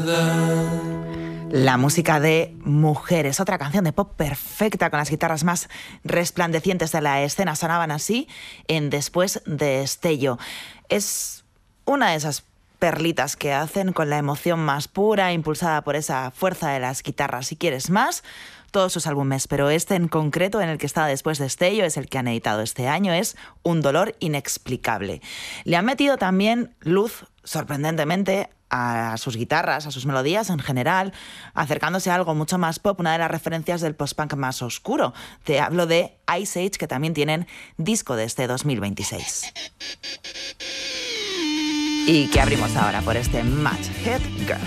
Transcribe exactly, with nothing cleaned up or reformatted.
verdad. La música de Mujeres, otra canción de pop perfecta con las guitarras más resplandecientes de la escena. Sonaban así en Después de Estello. Es una de esas perlitas que hacen con la emoción más pura, impulsada por esa fuerza de las guitarras. Si quieres más, todos sus álbumes, pero este en concreto, en el que está Después de Estello, es el que han editado este año, es Un dolor inexplicable. Le han metido también luz, sorprendentemente, a sus guitarras, a sus melodías en general, acercándose a algo mucho más pop, una de las referencias del post-punk más oscuro. Te hablo de Ice Age, que también tienen disco de este dos mil veintiséis. Y que abrimos ahora por este Match Head Girl.